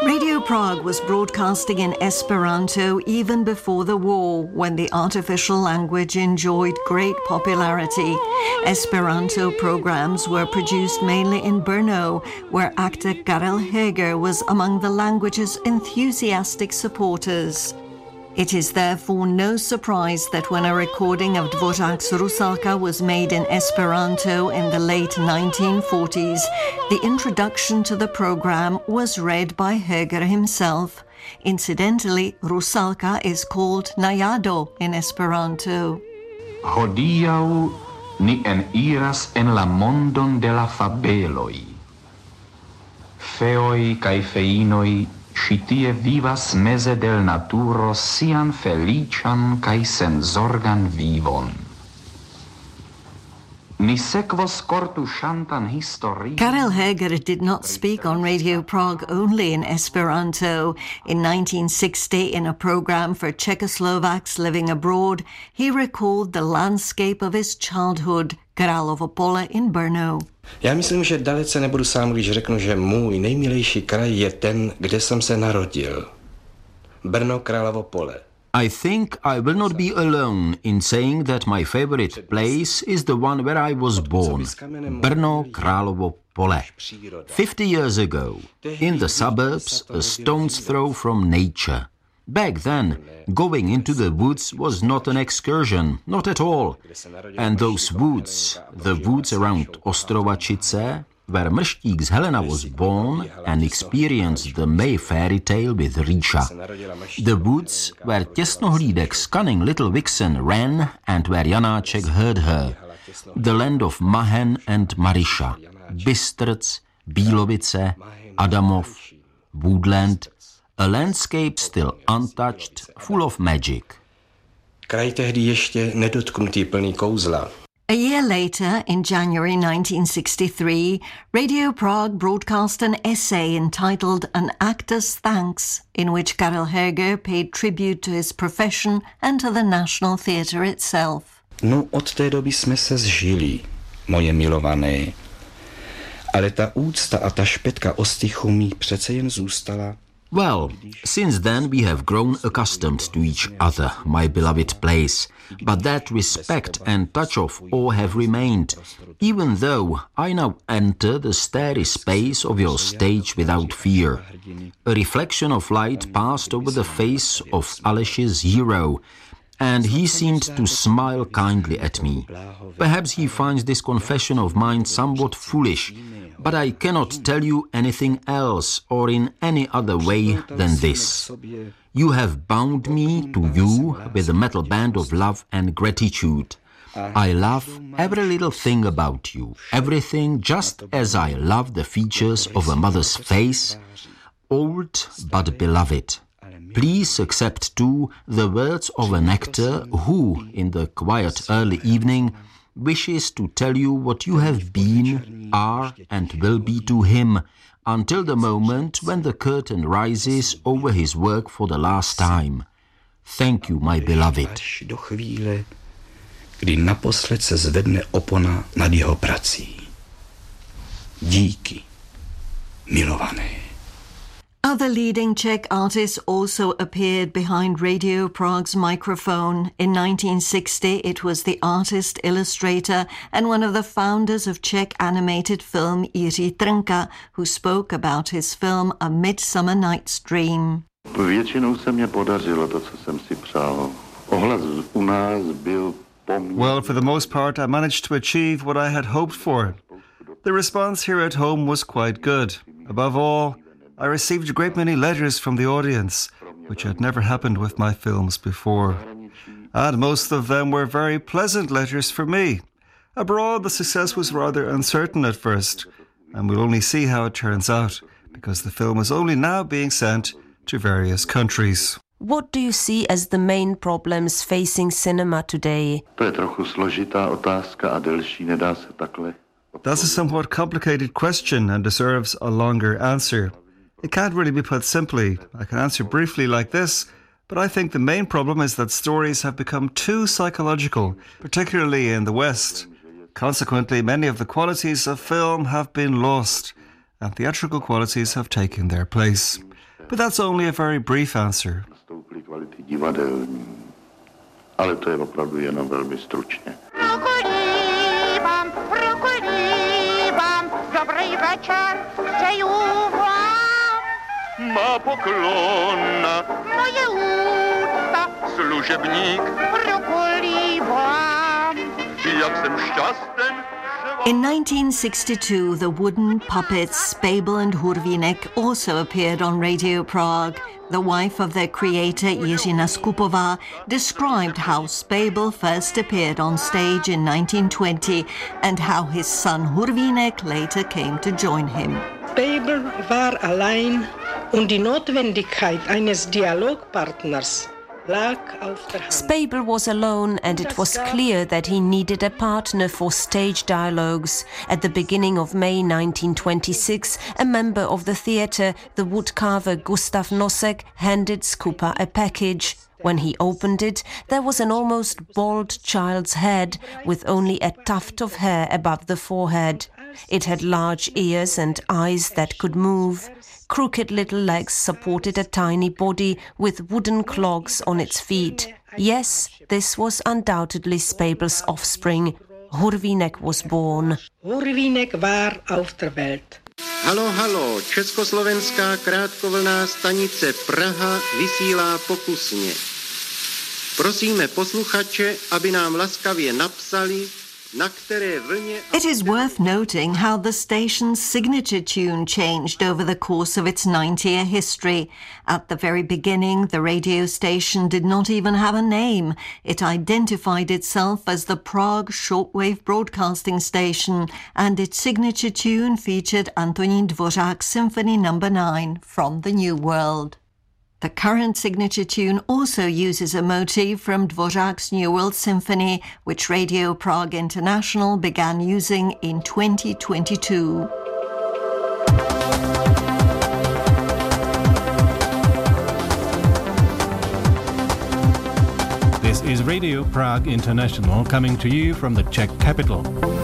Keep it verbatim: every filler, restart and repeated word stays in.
Radio Prague was broadcasting in Esperanto even before the war, when the artificial language enjoyed great popularity. Esperanto programs were produced mainly in Brno, where actor Karel Heger was among the language's enthusiastic supporters. It is therefore no surprise that when a recording of Dvořák's Rusalka was made in Esperanto in the late nineteen forties, the introduction to the program was read by Heger himself. Incidentally, Rusalka is called Najado in Esperanto. Hodiaŭ ni eniras en la mondon de la fabeloj. Feoj kaj feinoj Ci tie vivas meze del naturo sian feliĉan kaj senzorgan vivon. Ni sekvos kortuŝantan historion. Karel Heger did not speak on Radio Prague only in Esperanto. In nineteen sixty, in a program for Czechoslovaks living abroad, he recalled the landscape of his childhood, Královo Pole in Brno. Já myslím, že dalece nebudu sám, když řeknu, že můj nejmilejší kraj je ten, kde jsem se narodil. Brno, Královo Pole. I think I will not be alone in saying that my favorite place is the one where I was born, Brno, Královo Pole. Fifty years ago, in the suburbs, a stone's throw from nature. Back then, going into the woods was not an excursion, not at all. And those woods, the woods around Ostrovačice, where Mrštík's Helena was born and experienced the May fairy tale with Ríša. The woods where Těsnohlídek's cunning little vixen ran and where Janáček heard her. The land of Mahen and Marisha, Bystrc, Bílovice, Adamov, Woodland, a landscape still untouched, full of magic. Kraj tehdy ještě nedotknutý, plný kouzla. A year later, in January nineteen sixty-three, Radio Prague broadcast an essay entitled An Actor's Thanks, in which Karel Heger paid tribute to his profession and to the National Theatre itself. No, od té doby jsme se zžili, moje milované. Ale ta úcta a ta špetka ostychu mi přece jen zůstala. Well, since then we have grown accustomed to each other, my beloved place, but that respect and touch of awe have remained, even though I now enter the starry space of your stage without fear. A reflection of light passed over the face of Aleš's hero, and he seemed to smile kindly at me. Perhaps he finds this confession of mine somewhat foolish, but I cannot tell you anything else or in any other way than this. You have bound me to you with a metal band of love and gratitude. I love every little thing about you, everything just as I love the features of a mother's face, old but beloved. Please accept too the words of an actor who, in the quiet early evening, wishes to tell you what you have been, are and will be to him, until the moment when the curtain rises over his work for the last time. Thank you, my beloved. Až do chvíle, kdy naposled se zvedne opona nad jeho prací. Díky, milované. Other leading Czech artists also appeared behind Radio Prague's microphone. In nineteen sixty, it was the artist, illustrator, and one of the founders of Czech animated film Jiří Trnka, who spoke about his film A Midsummer Night's Dream. Většinou se mě podařilo to, co jsem si přál. Ohlas u nás byl poměrně. Well, for the most part, I managed to achieve what I had hoped for. The response here at home was quite good. Above all, I received a great many letters from the audience, which had never happened with my films before. And most of them were very pleasant letters for me. Abroad, the success was rather uncertain at first, and we'll only see how it turns out, because the film is only now being sent to various countries. What do you see as the main problems facing cinema today? To je trochu složitá otázka a delší, nedá se takhle. That's a somewhat complicated question and deserves a longer answer. It can't really be put simply. I can answer briefly like this, but I think the main problem is that stories have become too psychological, particularly in the West. Consequently, many of the qualities of film have been lost, and theatrical qualities have taken their place. But that's only a very brief answer. Stouply kvality divadelní. Ale to je opravdu jenom velmi stručně. Prokolívám, prokolívám, dobrý večer, přeju vám. Má poklona, Moje úcta, služebník, prokolívám. jak jsem šťasten, že vám... In nineteen sixty-two, the wooden puppets Spejbl and Hurvínek also appeared on Radio Prague. The wife of their creator, Jiřina Skupová, described how Spejbl first appeared on stage in nineteen twenty and how his son Hurvínek later came to join him. Spejbl war allein und die Notwendigkeit eines Dialogpartners lag auf der Hand. Spejbl was alone, and it was clear that he needed a partner for stage dialogues. At the beginning of May nineteen twenty-six, a member of the theatre, the woodcarver Gustav Nosek, handed Skupa a package. When he opened it, there was an almost bald child's head with only a tuft of hair above the forehead. It had large ears and eyes that could move. Crooked little legs supported a tiny body with wooden clogs on its feet. Yes, this was undoubtedly Spejbl's offspring. Hurvínek was born. Hurvínek war auf der Welt. Halo, halo, československá krátkovlná stanice Praha vysílá pokusně. Prosíme posluchače, aby nám laskavě napsali, na které vlně... It is worth noting how the station's signature tune changed over the course of its ninety-year history. At the very beginning, the radio station did not even have a name. It identified itself as the Prague Shortwave Broadcasting Station, and its signature tune featured Antonín Dvořák's Symphony number nine from the New World. The current signature tune also uses a motif from Dvořák's New World Symphony, which Radio Prague International began using in twenty twenty-two. This is Radio Prague International, coming to you from the Czech capital.